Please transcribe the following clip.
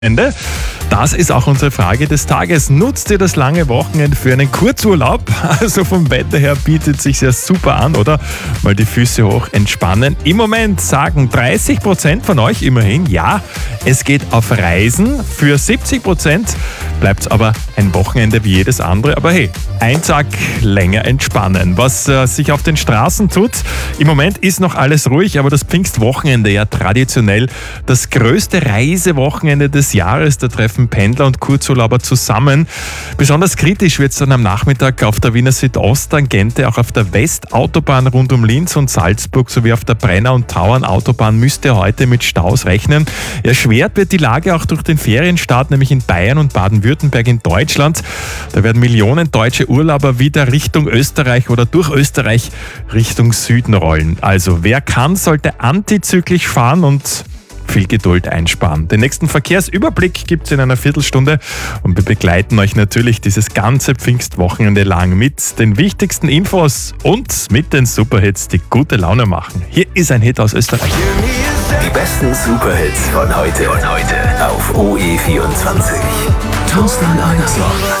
Ende. Das ist auch unsere Frage des Tages. Nutzt ihr das lange Wochenende für einen Kurzurlaub? Also vom Wetter her bietet es sich ja super an, oder? Mal die Füße hoch entspannen. Im Moment sagen 30% von euch immerhin, ja, es geht auf Reisen. Für 70% bleibt es aber ein Wochenende wie jedes andere. Aber hey, ein Tag länger entspannen. Was sich auf den Straßen tut, im Moment ist noch alles ruhig, aber das Pfingstwochenende ja traditionell das größte Reisewochenende des Jahres. Da treffen Pendler und Kurzurlauber zusammen. Besonders kritisch wird es dann am Nachmittag auf der Wiener Südosttangente, auch auf der Westautobahn rund um Linz und Salzburg sowie auf der Brenner- und Tauernautobahn müsst ihr heute mit Staus rechnen. Erschwert wird die Lage auch durch den Ferienstart, nämlich in Bayern und Baden-Württemberg in Deutschland. Da werden Millionen deutsche Urlauber wieder Richtung Österreich oder durch Österreich Richtung Süden rollen. Also wer kann, sollte antizyklisch fahren und viel Geduld einsparen. Den nächsten Verkehrsüberblick gibt es in einer Viertelstunde und wir begleiten euch natürlich dieses ganze Pfingstwochenende lang mit den wichtigsten Infos und mit den Superhits, die gute Laune machen. Hier ist ein Hit aus Österreich. Die besten Superhits von heute auf OE24. Thorsten Anderson.